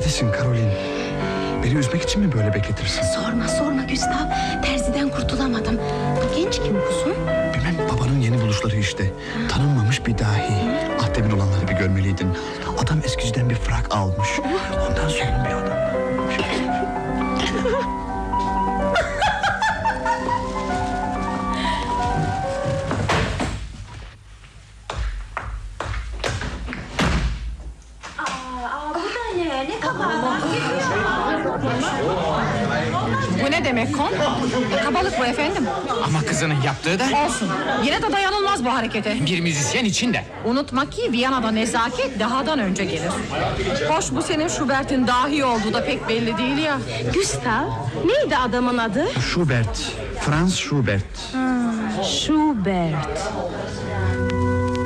Neredesin Karolin? Beni üzmek için mi böyle bekletirsin? Sorma Gustav. Terziden kurtulamadım. Bu genç kim kuzum? Bilmem, babanın yeni buluşları işte. Tanınmamış bir dahi. Ah, demin olanları bir görmeliydin. Adam eskiciden bir frak almış. Ondan sonra bir adam. Bu ne demek Kon? Kabalık bu efendim. Ama kızının yaptığı da... Olsun. Yine de dayanılmaz bu harekete. Bir müzisyen için de. Unutma ki Viyana'da nezaket dahadan önce gelir. Hoş, bu senin Schubert'in dahi olduğu da pek belli değil ya. Gustav, neydi adamın adı? Schubert, Franz Schubert. Schubert.